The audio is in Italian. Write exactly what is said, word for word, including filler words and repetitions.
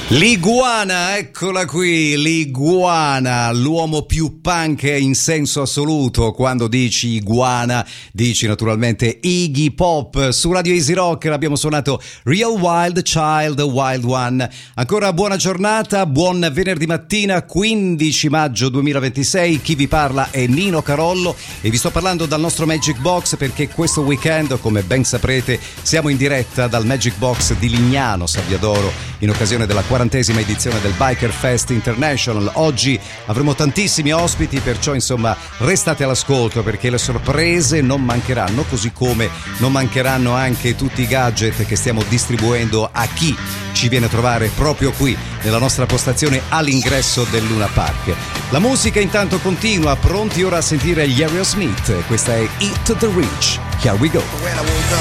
L'iguana, eccola qui, l'iguana, l'uomo più punk in senso assoluto. Quando dici iguana, dici naturalmente Iggy Pop. Su Radio Easy Rock l'abbiamo suonato Real Wild Child, Wild One. Ancora buona giornata, buon venerdì mattina, quindici maggio duemilaventisei. Chi vi parla è Nino Carollo e vi sto parlando dal nostro Magic Box perché questo weekend, come ben saprete, siamo in diretta dal Magic Box di Lignano, Sabbiadoro, in occasione della quarantesima edizione del Biker Fest International. Oggi avremo tantissimi ospiti, perciò insomma restate all'ascolto perché le sorprese non mancheranno, così come non mancheranno anche tutti i gadget che stiamo distribuendo a chi ci viene a trovare proprio qui nella nostra postazione all'ingresso del Luna Park. La musica intanto continua, pronti ora a sentire gli Aerosmith. Questa è Eat the Rich. Here we go.